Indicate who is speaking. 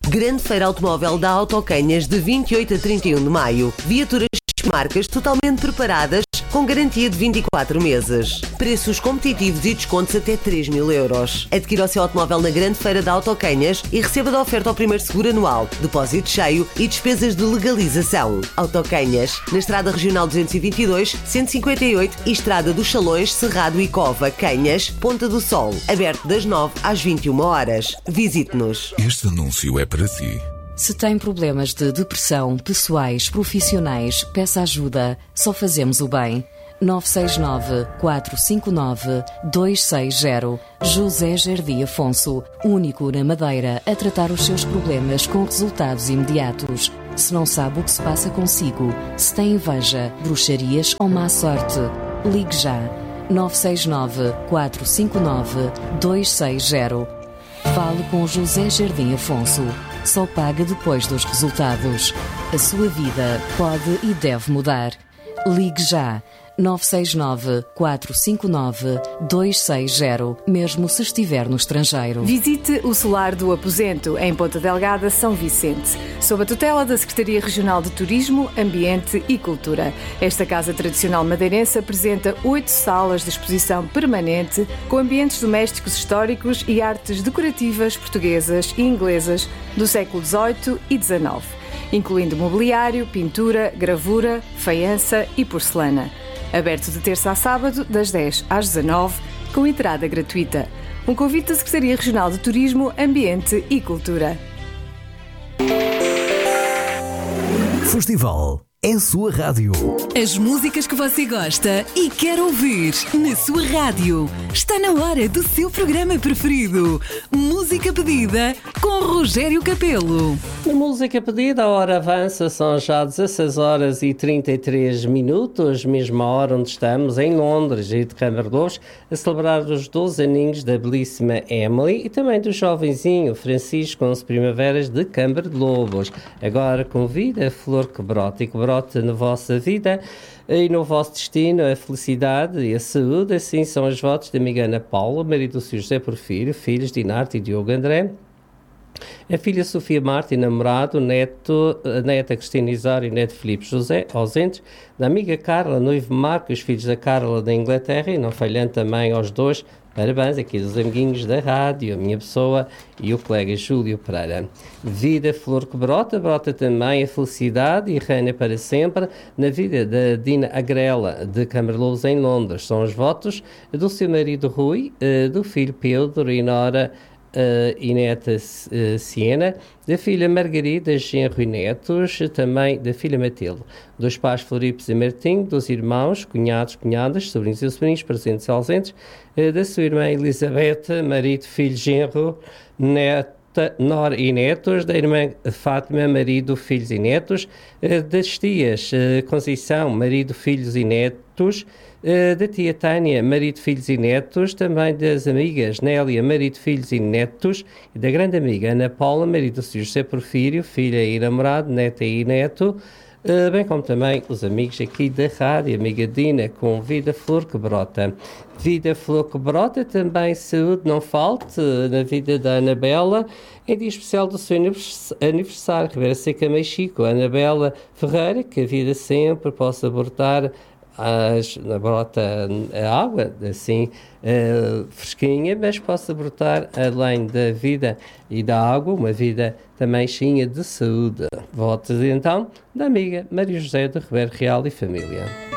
Speaker 1: Grande Feira Automóvel da Autocanhas de 28 a 31 de maio. Viaturas marcas totalmente preparadas com garantia de 24 meses. Preços competitivos e descontos até 3.000 euros. Adquira o seu automóvel na Grande Feira da Autocanhas e receba da oferta ao primeiro seguro anual, depósito cheio e despesas de legalização. Autocanhas, na Estrada Regional 222, 158 e Estrada dos Salões, Cerrado e Cova, Canhas, Ponta do Sol. Aberto das 9 às 21 horas. Visite-nos.
Speaker 2: Este anúncio é para si.
Speaker 3: Se tem problemas de depressão, pessoais, profissionais, peça ajuda. Só fazemos o bem. 969-459-260. José Jardim Afonso, único na Madeira a tratar os seus problemas com resultados imediatos. Se não sabe o que se passa consigo, se tem inveja, bruxarias ou má sorte, ligue já. 969-459-260. Fale com José Jardim Afonso. Só paga depois dos resultados. A sua vida pode e deve mudar. Ligue já. 969-459-260, mesmo se estiver no estrangeiro.
Speaker 4: Visite o Solar do Aposento, em Ponta Delgada, São Vicente, sob a tutela da Secretaria Regional de Turismo, Ambiente e Cultura. Esta casa tradicional madeirense apresenta 8 salas de exposição permanente com ambientes domésticos históricos e artes decorativas portuguesas e inglesas do século XVIII e XIX, incluindo mobiliário, pintura, gravura, faiança e porcelana. Aberto de terça a sábado, das 10 às 19, com entrada gratuita. Um convite da Secretaria Regional de Turismo, Ambiente e Cultura.
Speaker 5: Festival é a sua rádio.
Speaker 6: As músicas que você gosta e quer ouvir na sua rádio. Está na hora do seu programa preferido. Música Pedida com Rogério Capelo.
Speaker 7: Na música pedida, a hora avança, são já 16 horas e 33 minutos, mesma hora onde estamos, em Londres e de Câmara de Lobos, a celebrar os 12 aninhos da belíssima Emily e também do jovenzinho Francisco, 11 primaveras de Câmara de Lobos. Agora convido a flor que brota e que brota na vossa vida e no vosso destino a felicidade e a saúde. Assim são os votos da amiga Ana Paula, marido do Sr. José Porfírio, filhos de Inarte e Diogo André, a filha Sofia Marta e namorado, a neta Cristina Isário e neto Filipe José, ausentes, da amiga Carla, noivo Marco, os filhos da Carla da Inglaterra, e não falhando também aos dois, parabéns aqui dos amiguinhos da rádio, a minha pessoa e o colega Júlio Pereira. Vida flor que brota, brota também a felicidade e reina para sempre na vida da Dina Agrela, de Câmara de Lobos, em Londres. São os votos do seu marido Rui, do filho Pedro e nora e neta Siena, da filha Margarida, genro e netos, também da filha Matilde, dos pais Floripes e Martim, dos irmãos, cunhados, cunhadas, sobrinhos e sobrinhos, presentes e ausentes, da sua irmã Elizabeth, marido, filho, genro, neta, nora e netos, da irmã Fátima, marido, filhos e netos, das tias Conceição, marido, filhos e netos, da tia Tânia, marido, filhos e netos, também das amigas Nélia, marido, filhos e netos, e da grande amiga Ana Paula, marido do Sr. José Porfírio, filha e namorado, neta e neto, bem como também os amigos aqui da rádio, amiga Dina, com Vida Flor que Brota. Vida Flor que Brota, também saúde não falte na vida da Anabela, em dia especial do seu aniversário, Ribeira Seca Mexico, Anabela Ferreira, que a vida sempre possa brotar brota a água, assim, fresquinha, mas possa brotar além da vida e da água, uma vida também cheia de saúde. Votos então da amiga Maria José de Ribeiro Real e família.